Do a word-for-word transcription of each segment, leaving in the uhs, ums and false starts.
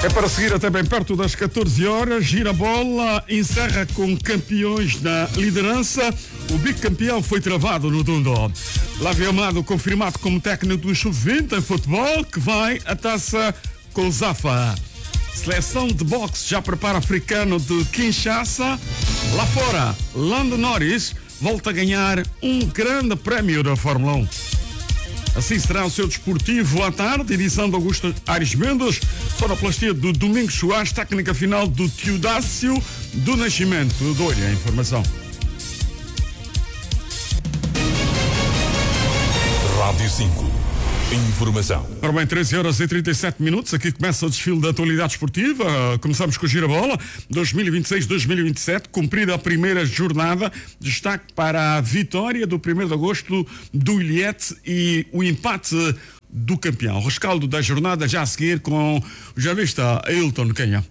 É para seguir até bem perto das catorze horas. Girabola encerra com campeões na liderança. O bicampeão foi travado no Dundo. Lávio Amado confirmado como técnico do sub vinte em futebol, que vai à taça com o Zafa. Seleção de boxe já prepara africano de Kinshasa. Lá fora, Lando Norris volta a ganhar um grande prémio da Fórmula um. Assim será o seu desportivo à tarde, edição de Augusto Aires Mendes, sonoplastia do Domingos Soares, técnica final do Teodácio do Nascimento. Eu dou-lhe a informação. Rádio cinco. Informação. Ora bem, treze horas e trinta e sete minutos, aqui começa o desfile da atualidade esportiva. Começamos com o Girabola dois mil e vinte e seis dois mil e vinte e sete, cumprida a primeira jornada. Destaque para a vitória do primeiro de agosto do Ilhete e o empate do campeão. O rescaldo da jornada já a seguir com o jornalista Ailton Canha.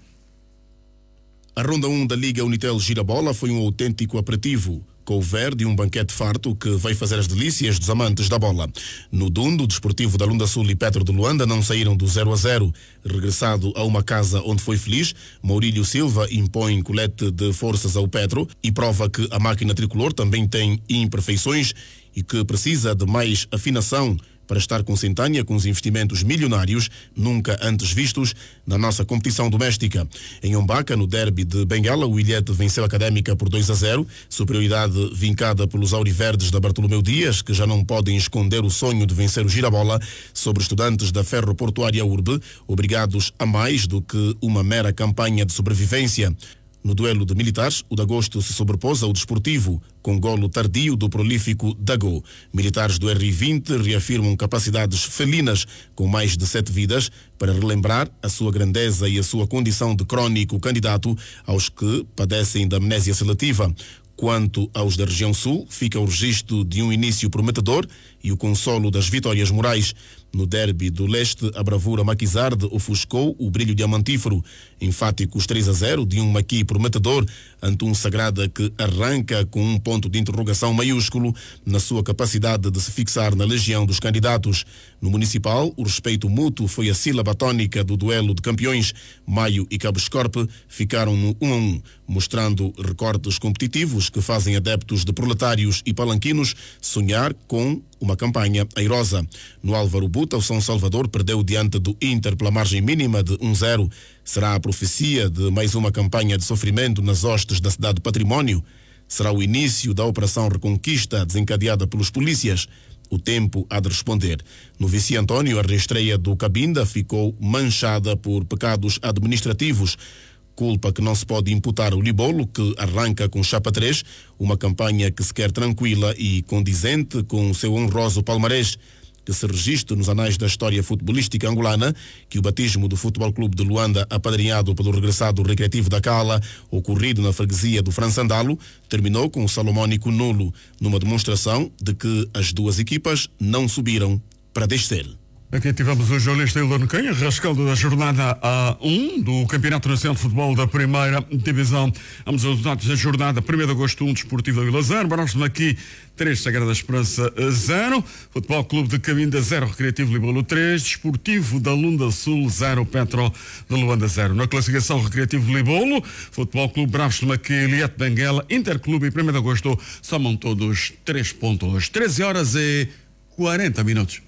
A ronda um da Liga Unitel Girabola foi um autêntico aperitivo, com o verde e um banquete farto que vai fazer as delícias dos amantes da bola. No Dundo, o Desportivo da Lunda Sul e Petro de Luanda não saíram do zero a zero. Regressado a uma casa onde foi feliz, Maurílio Silva impõe colete de forças ao Petro e prova que a máquina tricolor também tem imperfeições e que precisa de mais afinação para estar consentânea com os investimentos milionários nunca antes vistos na nossa competição doméstica. Em Ombaca, no derby de Benguela, o Ilhete venceu a Académica por dois a zero, superioridade vincada pelos auriverdes da Bartolomeu Dias, que já não podem esconder o sonho de vencer o Girabola sobre estudantes da Ferroportuária Urbe, obrigados a mais do que uma mera campanha de sobrevivência. No duelo de militares, o Dagosto se sobrepôs ao Desportivo, com golo tardio do prolífico Dagô. Militares do R vinte reafirmam capacidades felinas com mais de sete vidas para relembrar a sua grandeza e a sua condição de crónico candidato aos que padecem da amnésia seletiva. Quanto aos da região sul, fica o registro de um início prometedor e o consolo das vitórias morais. No derby do leste, a bravura maquisarde ofuscou o brilho diamantífero. Enfáticos três a zero de um maqui prometedor ante um Sagrada que arranca com um ponto de interrogação maiúsculo na sua capacidade de se fixar na legião dos candidatos. No municipal, o respeito mútuo foi a sílaba tónica do duelo de campeões. Maio e Cabo Escorpe ficaram no um a um, mostrando recortes competitivos que fazem adeptos de proletários e palanquinos sonhar com uma campanha airosa. No Álvaro Buta, o São Salvador perdeu diante do Inter pela margem mínima de um a zero. Será a profecia de mais uma campanha de sofrimento nas hostes da cidade património? Será o início da Operação Reconquista desencadeada pelos polícias? O tempo há de responder. No Vici António, a reestreia do Cabinda ficou manchada por pecados administrativos. Culpa que não se pode imputar ao Libolo, que arranca com chapa três, uma campanha que se quer tranquila e condizente com o seu honroso palmarés. Que se registre nos anais da história futebolística angolana que o batismo do Futebol Clube de Luanda, apadrinhado pelo regressado Recreativo da Cala, ocorrido na freguesia do Fransandalo, terminou com o salomónico nulo, numa demonstração de que as duas equipas não subiram para descer. Aqui tivemos o jornalista Ailton Canha, rascaldo da jornada A um do Campeonato Nacional de Futebol da Primeira Divisão. Vamos aos dados da jornada. primeiro de agosto, um Desportivo da Vila zero. Barões aqui, três Sagrada Esperança zero. Futebol Clube de Cabinda zero. Recreativo Libolo três. Desportivo da Lunda Sul zero. Petro de Luanda zero. Na classificação, Recreativo Libolo, Futebol Clube Bravos de Maqui, Ilhete Benguela, Interclube e primeiro de agosto somam todos três pontos. treze horas e quarenta minutos.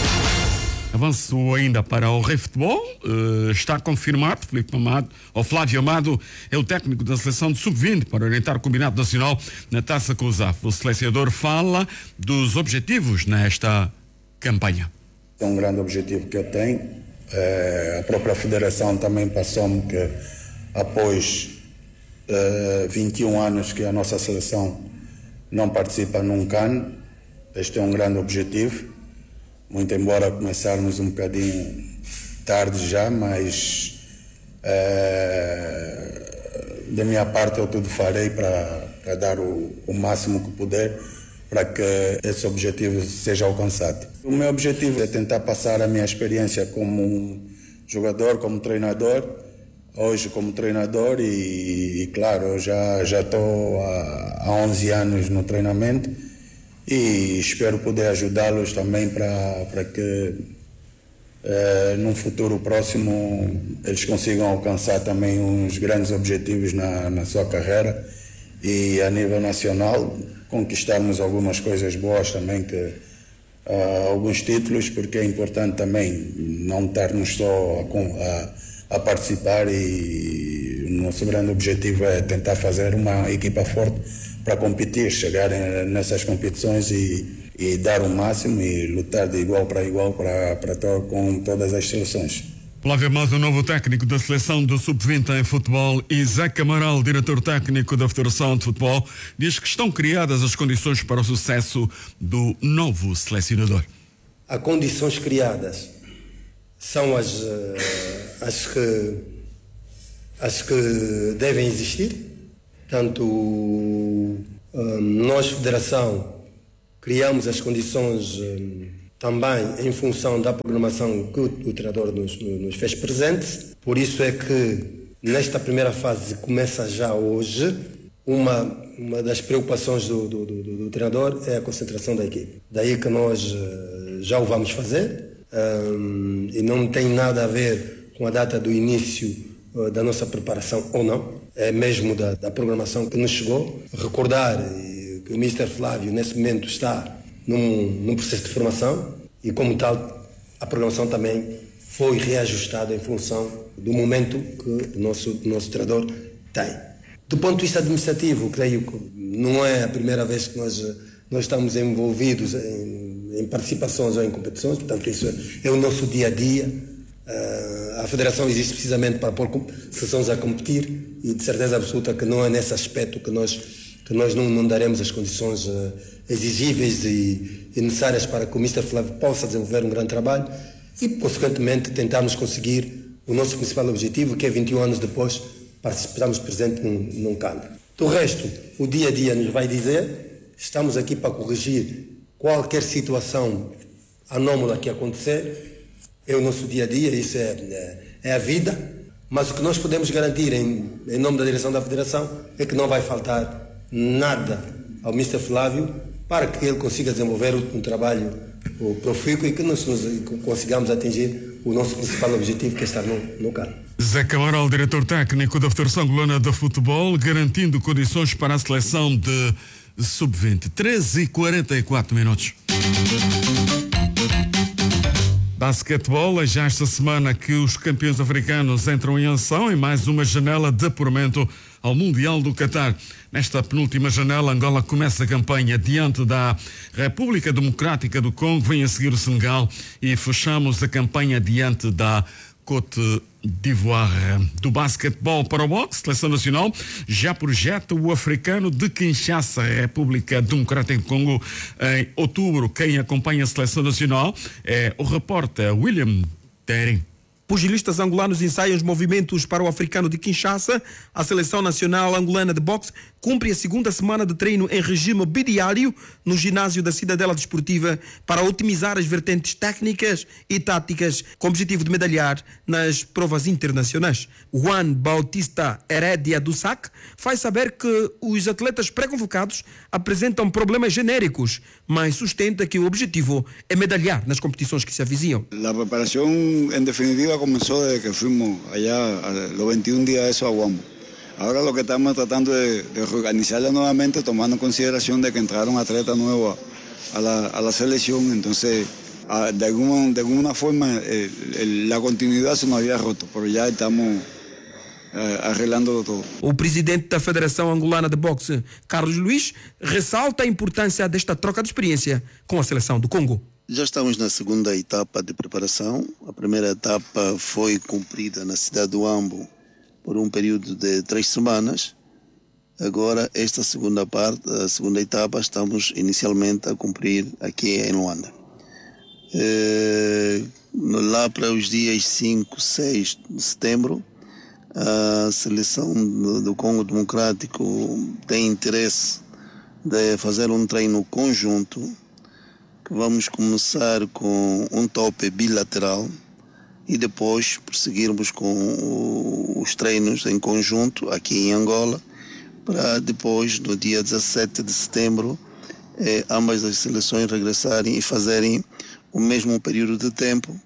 Avanço ainda para o Rei Futebol, uh, está confirmado, Filipe Amado, ou Flávio Amado é o técnico da seleção de sub vinte para orientar o combinado nacional na Taça com o Z A F. O selecionador fala dos objetivos nesta campanha. É um grande objetivo que eu tenho, é, a própria federação também passou-me que após é, vinte e um anos que a nossa seleção não participa num CAN, este é um grande objetivo. Muito embora começarmos um bocadinho tarde já, mas é, da minha parte eu tudo farei para, para dar o, o máximo que puder para que esse objetivo seja alcançado. O meu objetivo é tentar passar a minha experiência como jogador, como treinador, hoje como treinador e, e claro, eu já já estou há, há onze anos no treinamento. E espero poder ajudá-los também para, para que uh, num futuro próximo eles consigam alcançar também uns grandes objetivos na, na sua carreira e a nível nacional conquistarmos algumas coisas boas também, que, uh, alguns títulos, porque é importante também não estarmos só a, a, a participar, e o nosso grande objetivo é tentar fazer uma equipa forte para competir, chegar nessas competições e, e dar o máximo e lutar de igual para igual para, para to, com todas as seleções. Flávio Mas, o novo técnico da seleção do sub vinte em futebol, e Zé Camaral, diretor técnico da Federação de Futebol, diz que estão criadas as condições para o sucesso do novo selecionador. As condições criadas são as, as, que, as que devem existir. Portanto, nós, Federação, criamos as condições também em função da programação que o, o treinador nos, nos fez presente. Por isso é que nesta primeira fase, começa já hoje, uma, uma das preocupações do, do, do, do treinador é a concentração da equipe. Daí que nós já o vamos fazer, um, e não tem nada a ver com a data do início uh, da nossa preparação ou não, é mesmo da, da programação que nos chegou. Recordar uh, que o mister Flávio nesse momento está num, num processo de formação e, como tal, a programação também foi reajustada em função do momento que o nosso, o nosso treinador tem. Do ponto de vista administrativo, creio que não é a primeira vez que nós, nós estamos envolvidos em, em participações ou em competições, portanto isso é, é o nosso dia a dia. Uh, a Federação existe precisamente para pôr seleções a competir, e de certeza absoluta que não é nesse aspecto que nós, que nós não, não daremos as condições uh, exigíveis e, e necessárias para que o mister Flávio possa desenvolver um grande trabalho e, consequentemente, tentarmos conseguir o nosso principal objetivo, que é vinte e um anos depois participarmos presente num, num campo. Do resto, o dia a dia nos vai dizer, estamos aqui para corrigir qualquer situação anómala que acontecer. É o nosso dia a dia, isso é, é, é a vida, mas o que nós podemos garantir em, em nome da direção da Federação é que não vai faltar nada ao mister Flávio para que ele consiga desenvolver um trabalho profícuo e que nós, nós consigamos atingir o nosso principal objetivo, que é estar no, no campo. Zé Camaral, diretor técnico da Federação Angolana de Futebol, garantindo condições para a seleção de sub vinte. treze e quarenta e quatro minutos. Basquetebol, é já esta semana que os campeões africanos entram em ação em mais uma janela de apuramento ao Mundial do Qatar. Nesta penúltima janela, Angola começa a campanha diante da República Democrática do Congo, vem a seguir o Senegal e fechamos a campanha diante da Côte d'Ivoire. Do basquetebol para o boxe, Seleção Nacional já projeta o africano de Kinshasa, República Democrática do Congo, em outubro. Quem acompanha a Seleção Nacional é o repórter William Terry. Pugilistas angolanos ensaiam os movimentos para o africano de Kinshasa. A Seleção Nacional Angolana de Boxe cumpre a segunda semana de treino em regime bidiário no ginásio da Cidadela Desportiva para otimizar as vertentes técnicas e táticas com o objetivo de medalhar nas provas internacionais. Juan Bautista Heredia do S A C faz saber que os atletas pré-convocados apresentam problemas genéricos, mas sustenta que o objetivo é medalhar nas competições que se avizinham. A preparação, em definitiva, comenzó desde que fuimos allá a los veintiún días de eso a Huambo. Ahora lo que estamos tratando de, de reorganizarla nuevamente, tomando en consideración de que entraron atletas nuevos a la, a la selección. Entonces, a, de, alguna, de alguna forma, eh, el, la continuidad se nos había roto, pero ya estamos eh, arreglando todo. O presidente da Federação Angolana de Boxe, Carlos Luiz, ressalta a importância desta troca de experiência com a seleção do Congo. Já estamos na segunda etapa de preparação. A primeira etapa foi cumprida na cidade do Huambo por um período de três semanas. Agora, esta segunda parte, a segunda etapa, estamos inicialmente a cumprir aqui em Luanda. É, lá para os dias cinco, seis de setembro, a seleção do, do Congo Democrático tem interesse de fazer um treino conjunto. Vamos começar com um tope bilateral e depois prosseguirmos com os treinos em conjunto aqui em Angola, para depois, no dia dezassete de setembro, eh, ambas as seleções regressarem e fazerem o mesmo período de tempo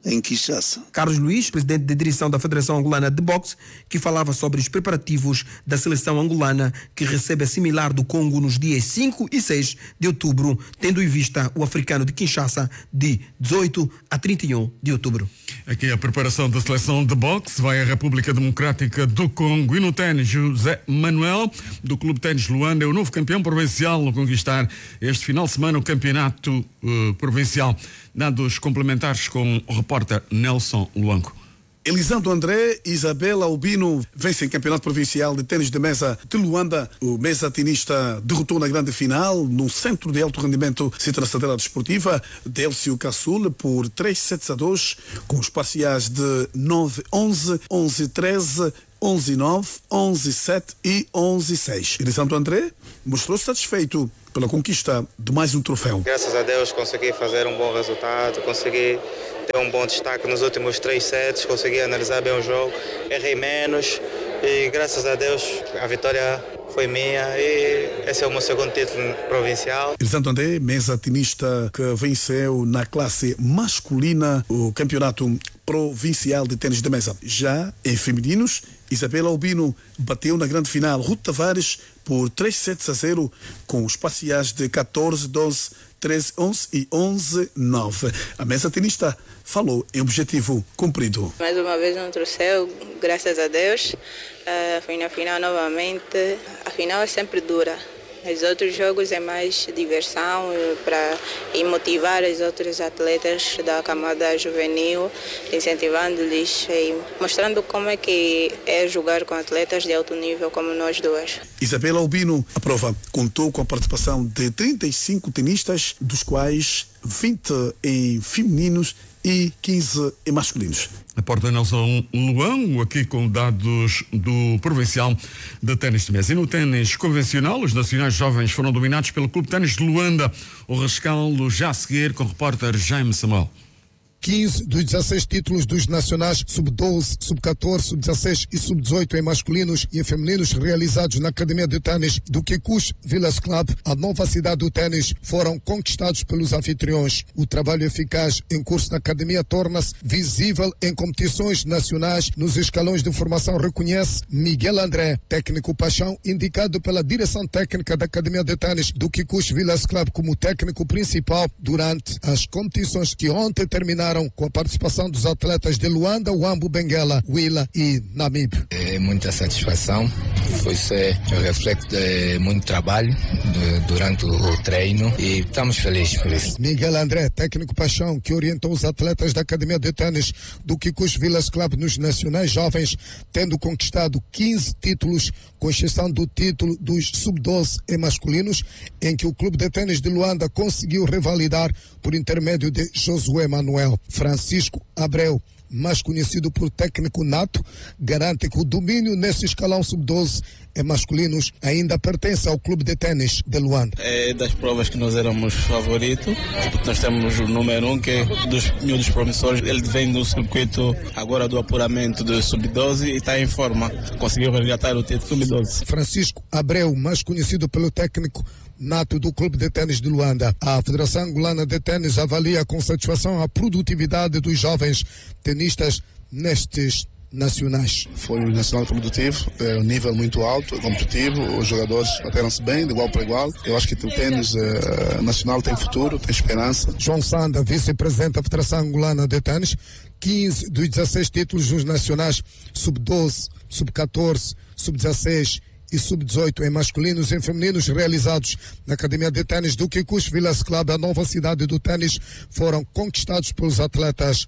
em Kinshasa. Carlos Luiz, presidente de direção da Federação Angolana de Boxe, que falava sobre os preparativos da seleção angolana, que recebe a similar do Congo nos dias cinco e seis de outubro, tendo em vista o africano de Kinshasa de dezoito a trinta e um de outubro. Aqui a preparação da seleção de boxe vai à República Democrática do Congo. E no ténis, José Manuel, do Clube Ténis Luanda, é o novo campeão provincial a conquistar este final de semana o campeonato uh, provincial. Dados complementares com o repórter Nelson Luanco. Elisandro André e Isabela Albino vencem campeonato provincial de ténis de mesa de Luanda. O mesa tenista derrotou na grande final, no centro de alto rendimento, Citra Cidadela Desportiva, Délcio Caçul por três sets a dois, com os parciais de nove a onze, onze a treze, onze a nove, onze a sete e onze a seis. Elisandro André mostrou-se satisfeito pela conquista de mais um troféu. Graças a Deus consegui fazer um bom resultado, consegui ter um bom destaque nos últimos três sets, consegui analisar bem o jogo, errei menos e graças a Deus a vitória foi minha e esse é o meu segundo título provincial. Elisandro André, mesa tenista que venceu na classe masculina o campeonato provincial de ténis de mesa. Já em femininos, Isabela Albino bateu na grande final Ruth Tavares por três sets a zero, com os parciais de catorze a doze, treze a onze e onze a nove. A mesa tenista falou em objetivo cumprido. Mais uma vez um troféu, graças a Deus. Uh, fui na final novamente. A final é sempre dura. Os outros jogos é mais diversão para motivar os outros atletas da camada juvenil, incentivando-lhes e mostrando como é que é jogar com atletas de alto nível como nós duas. Isabela Albino, a prova contou com a participação de trinta e cinco tenistas, dos quais vinte em femininos e quinze em masculinos. Repórter Nelson Luão, aqui com dados do provincial de ténis de mesa. E no ténis convencional, os nacionais jovens foram dominados pelo Clube Ténis de Luanda. O rescaldo já a seguir com o repórter Jaime Samuel. quinze dos dezesseis títulos dos nacionais sub doze, sub catorze, sub dezesseis e sub dezoito em masculinos e em femininos realizados na Academia de Ténis do Kikush Village Club, a nova cidade do ténis, foram conquistados pelos anfitriões. O trabalho eficaz em curso na Academia torna-se visível em competições nacionais nos escalões de formação, reconhece Miguel André, técnico paixão, indicado pela direção técnica da Academia de Ténis do Kikush Village Club como técnico principal durante as competições que ontem terminaram com a participação dos atletas de Luanda, Wambo, Benguela, Willa e Namib. É muita satisfação, foi ser o reflexo de muito trabalho de, durante o treino e estamos felizes por isso. Miguel André, técnico paixão, que orientou os atletas da Academia de Ténis do Kikush Village Club nos nacionais jovens, tendo conquistado quinze títulos, com exceção do título dos sub doze em masculinos, em que o Clube de Ténis de Luanda conseguiu revalidar por intermédio de Josué Manuel. Francisco Abreu, mais conhecido por técnico nato, garante que o domínio nesse escalão sub doze em masculinos ainda pertence ao Clube de Ténis de Luanda. É das provas que nós éramos favoritos. Nós temos o número um, que é dos miúdos promissores. Ele vem do circuito agora do apuramento do sub doze e está em forma. Conseguiu resgatar o título sub doze. Francisco Abreu, mais conhecido pelo técnico nato do Clube de Ténis de Luanda. A Federação Angolana de Ténis avalia com satisfação a produtividade dos jovens tenistas nestes nacionais. Foi um nacional produtivo, é um nível muito alto, competitivo, os jogadores bateram-se bem, de igual para igual. Eu acho que o ténis é, nacional tem futuro, tem esperança. João Sanda, vice-presidente da Federação Angolana de Ténis, quinze dos dezesseis títulos dos nacionais sub doze, sub catorze, sub dezesseis e sub dezoito em masculinos e em femininos realizados na Academia de Ténis do Kikush Village Club, a nova cidade do ténis, foram conquistados pelos atletas.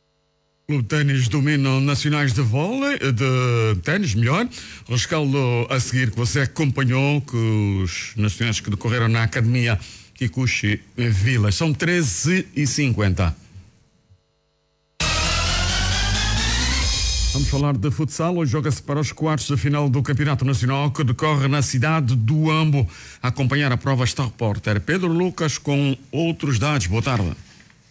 O ténis dominam nacionais de vôlei, de ténis, melhor. Rescaldo a seguir que você acompanhou, que os nacionais que decorreram na Academia Kikush Village. São treze e cinquenta. Vamos falar de futsal. Hoje joga-se para os quartos de final do Campeonato Nacional, que decorre na cidade do Uambo. A acompanhar a prova está o repórter Pedro Lucas com outros dados. Boa tarde.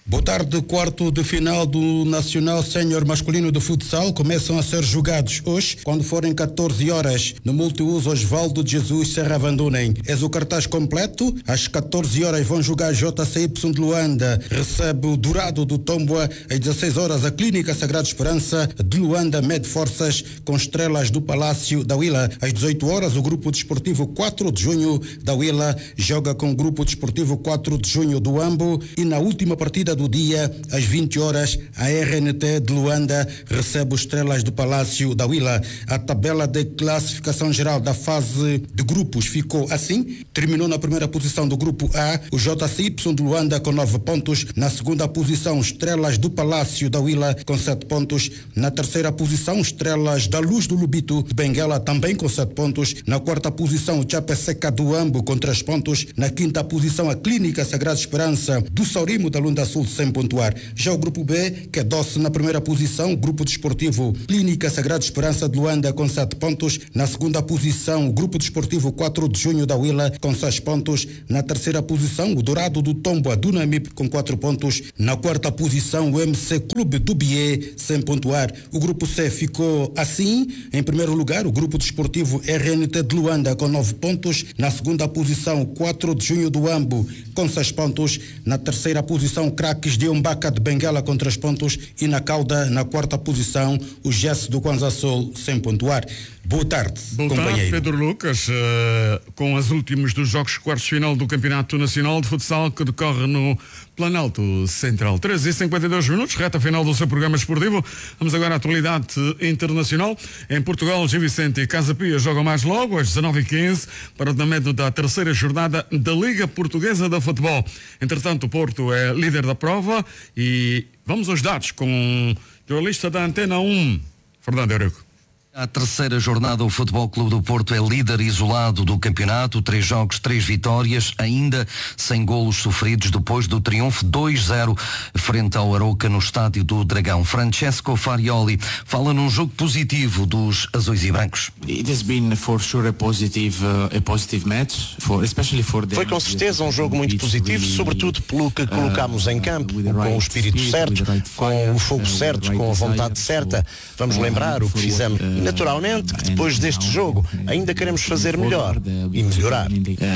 Boa tarde, quarto de final do Nacional Sénior Masculino de Futsal começam a ser jogados hoje, quando forem catorze horas, no multiuso Osvaldo de Jesus Serra Vandunem. És o cartaz completo. Às catorze horas vão jogar J C Y de Luanda, recebe o Dourado do Tomboa. Às dezesseis horas a Clínica Sagrada Esperança de Luanda mede forças com Estrelas do Palácio da Huila. Às dezoito horas o Grupo Desportivo quatro de junho da Huila joga com o Grupo Desportivo quatro de junho do Ambo, e na última partida do dia, às vinte horas, a R N T de Luanda recebe os Estrelas do Palácio da Huila. A tabela de classificação geral da fase de grupos ficou assim. Terminou na primeira posição do grupo A o J C Y de Luanda com nove pontos. Na segunda posição, Estrelas do Palácio da Huila com sete pontos. Na terceira posição, Estrelas da Luz do Lubito de Benguela também com sete pontos. Na quarta posição, o Chapeseca do Ambo com três pontos. Na quinta posição, a Clínica Sagrada Esperança do Saurimo da Lunda Sul sem pontuar. Já o grupo B, que é doce na primeira posição, o Grupo Desportivo Clínica Sagrada Esperança de Luanda com sete pontos. Na segunda posição, o Grupo Desportivo quatro de junho da Huila com seis pontos. Na terceira posição, o Dourado do Tomboa do Namip com quatro pontos. Na quarta posição, o M C Clube do Bié sem pontuar. O grupo C ficou assim. Em primeiro lugar, o Grupo Desportivo R N T de Luanda com nove pontos. Na segunda posição, o quatro de junho do Ambo com seis pontos. Na terceira posição, Craques de Umbaca de Benguela com três pontos, e na cauda, na quarta posição, o Jesse do Kwanza Sul sem pontuar. Boa tarde, Boa companheiro. tarde, Pedro Lucas, uh, com as últimas dos jogos quartos de final do Campeonato Nacional de Futsal que decorre no Planalto Central. treze e cinquenta e dois minutos, reta final do seu programa esportivo. Vamos agora à atualidade internacional. Em Portugal, Gil Vicente e Casa Pia jogam mais logo às dezanove e quinze para o andamento da terceira jornada da Liga Portuguesa de Futebol. Entretanto, o Porto é líder da prova e vamos aos dados com o jornalista da Antena um, Fernando Eurico. A terceira jornada, o Futebol Clube do Porto é líder isolado do campeonato, três jogos, três vitórias, ainda sem golos sofridos depois do triunfo dois zero frente ao Arouca no Estádio do Dragão. Francesco Farioli fala num jogo positivo dos azuis e brancos. It has been for sure a positive, uh, a positive match, for, especially for the... Foi com certeza um jogo muito positivo, sobretudo pelo que colocámos em campo, com o espírito certo, com o fogo certo, com a vontade certa. Vamos lembrar o que fizemos. Naturalmente que depois deste jogo ainda queremos fazer melhor e melhorar.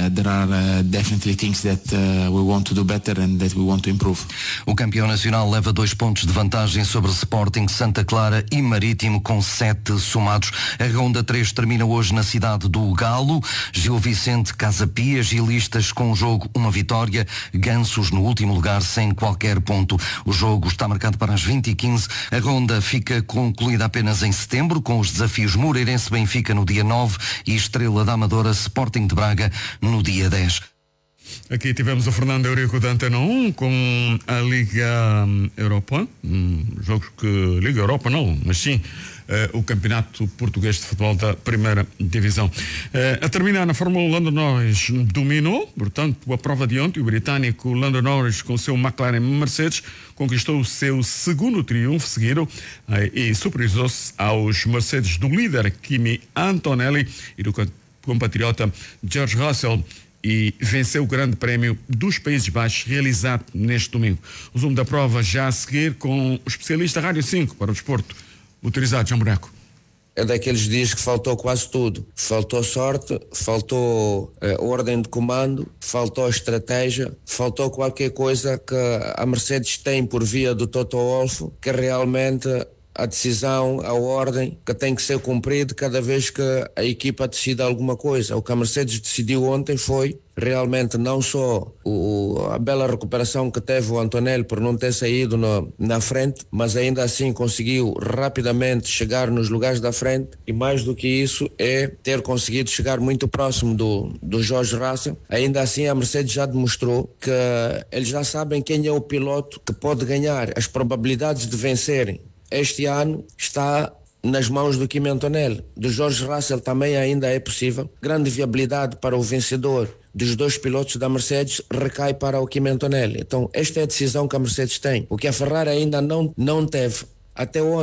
O campeão nacional leva dois pontos de vantagem sobre Sporting, Santa Clara e Marítimo com sete somados. A ronda três termina hoje na cidade do Galo. Gil Vicente, Casa Pia, gilistas com o jogo uma vitória, Gansos no último lugar sem qualquer ponto. O jogo está marcado para as vinte e quinze. A ronda fica concluída apenas em setembro com os desafios Moreirense Benfica no dia nove e Estrela da Amadora Sporting de Braga no dia dez. Aqui tivemos o Fernando Eurico da Antena um com a Liga Europa, hum, jogos que Liga Europa não, mas sim uh, o Campeonato Português de Futebol da Primeira Divisão. Uh, a terminar na Fórmula, Lando Norris dominou, portanto, a prova de ontem, o britânico Lando Norris com o seu McLaren Mercedes conquistou o seu segundo triunfo seguido uh, e superiorizou-se aos Mercedes do líder Kimi Antonelli e do compatriota George Russell, e venceu o Grande Prémio dos Países Baixos realizado neste domingo. O zoom da prova já a seguir com o especialista Rádio cinco para o desporto, utilizado João Boneco. É daqueles dias que faltou quase tudo. Faltou sorte, faltou eh, ordem de comando, faltou estratégia, faltou qualquer coisa que a Mercedes tem por via do Toto Wolff, que realmente a decisão, a ordem que tem que ser cumprida cada vez que a equipa decide alguma coisa. O que a Mercedes decidiu ontem foi realmente não só o, a bela recuperação que teve o Antonelli por não ter saído no, na frente, mas ainda assim conseguiu rapidamente chegar nos lugares da frente, e mais do que isso é ter conseguido chegar muito próximo do, do George Russell. Ainda assim a Mercedes já demonstrou que eles já sabem quem é o piloto que pode ganhar. As probabilidades de vencerem este ano está nas mãos do Kimi Antonelli. Do George Russell também ainda é possível. Grande viabilidade para o vencedor dos dois pilotos da Mercedes recai para o Kimi Antonelli. Então esta é a decisão que a Mercedes tem. O que a Ferrari ainda não, não teve até ontem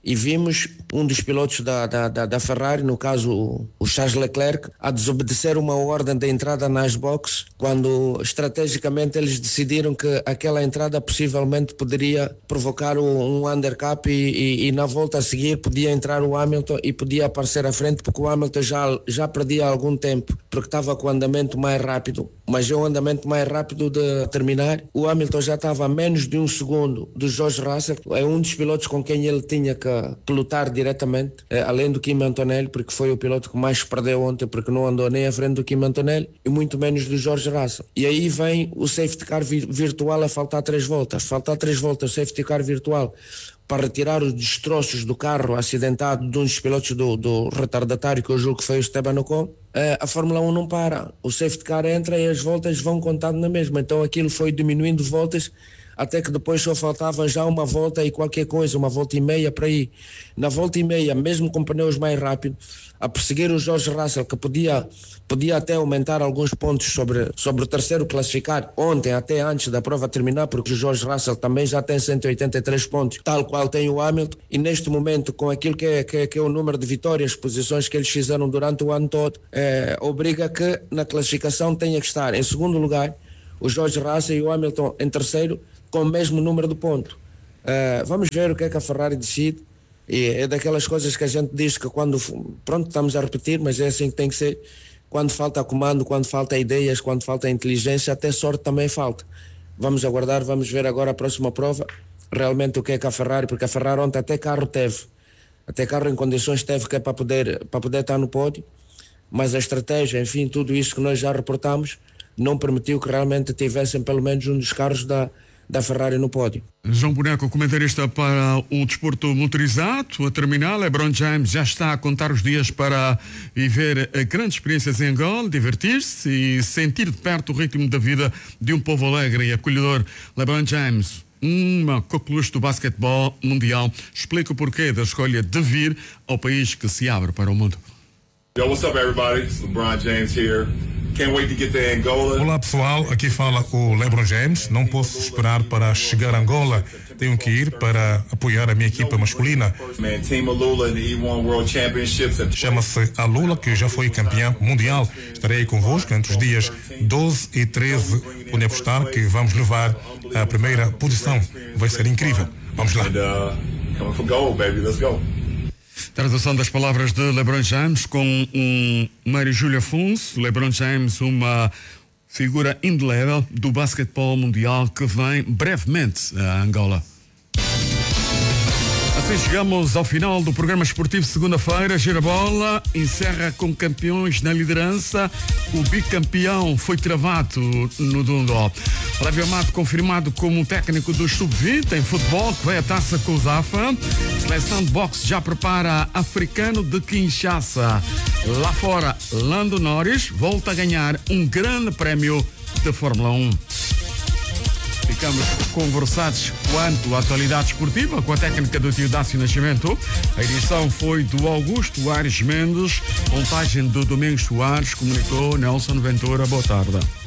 e vimos um dos pilotos da, da, da, da Ferrari, no caso o, o Charles Leclerc, a desobedecer uma ordem de entrada nas boxes, quando estrategicamente eles decidiram que aquela entrada possivelmente poderia provocar um, um undercut e, e, e na volta a seguir podia entrar o Hamilton e podia aparecer à frente, porque o Hamilton já, já perdia algum tempo, porque estava com o andamento mais rápido, mas é um andamento mais rápido de terminar. O Hamilton já estava a menos de um segundo do George Russell, é um dos pilotos com quem ele tinha que, que lutar diretamente, é, além do Kimi Antonelli, porque foi o piloto que mais perdeu ontem, porque não andou nem à frente do Kimi Antonelli e muito menos do George Russell. E aí vem o safety car vi- virtual a faltar três voltas, faltar três voltas, o safety car virtual, para retirar os destroços do carro acidentado de um dos pilotos do, do retardatário, que eu julgo que foi o Esteban Ocon. Uh, a Fórmula um não para, o safety car entra e as voltas vão contando na mesma, então aquilo foi diminuindo voltas até que depois só faltava já uma volta e qualquer coisa, uma volta e meia para ir. Na volta e meia, mesmo com pneus mais rápidos, a perseguir o George Russell, que podia, podia até aumentar alguns pontos sobre, sobre o terceiro classificado ontem, até antes da prova terminar, porque o George Russell também já tem cento e oitenta e três pontos, tal qual tem o Hamilton, e neste momento, com aquilo que é, que é, que é o número de vitórias, posições que eles fizeram durante o ano todo, é, obriga que na classificação tenha que estar em segundo lugar o George Russell e o Hamilton em terceiro, com o mesmo número de pontos. Uh, vamos ver o que é que a Ferrari decide. E é daquelas coisas que a gente diz que quando, pronto, estamos a repetir, mas é assim que tem que ser. Quando falta comando, quando falta ideias, quando falta inteligência, até sorte também falta. Vamos aguardar, vamos ver agora a próxima prova, realmente o que é que a Ferrari, porque a Ferrari ontem até carro teve, até carro em condições teve que é para poder, para poder estar no pódio, mas a estratégia, enfim, tudo isso que nós já reportamos, não permitiu que realmente tivessem pelo menos um dos carros da da Ferrari no pódio. João Boneco, comentarista para o desporto motorizado. A terminar, LeBron James já está a contar os dias para viver grandes experiências em Angola, divertir-se e sentir de perto o ritmo da vida de um povo alegre e acolhedor. LeBron James, uma coqueluche do basquetebol mundial, explica o porquê da escolha de vir ao país que se abre para o mundo. Yo, what's up, everybody? It's LeBron James here. Can't wait to get to Angola. Olá pessoal, aqui fala o LeBron James. Não posso esperar para chegar a Angola. Tenho que ir para apoiar a minha equipa masculina. Chama-se Alula, que já foi campeã mundial. Estarei convosco entre os dias doze e treze. Podem apostar que vamos levar a primeira posição. Vai ser incrível. Vamos lá. Coming for gold, baby. Let's go. Tradução das palavras de LeBron James com um Mário Júlio Afonso. LeBron James, uma figura indelével do basquetebol mundial que vem brevemente a Angola. Assim chegamos ao final do programa esportivo segunda-feira. Girabola encerra com campeões na liderança. O bicampeão foi travado no Dundoo. Levio Amato confirmado como técnico do sub vinte em futebol, que vai à taça com o Zafa. Seleção de boxe já prepara africano de Kinshasa. Lá fora, Lando Norris volta a ganhar um grande prémio de Fórmula um. Ficamos conversados quanto à atualidade esportiva com a técnica do tio Dácio Nascimento. A edição foi do Augusto Aires Mendes, montagem do Domingos Soares, comunicou Nelson Ventura. Boa tarde.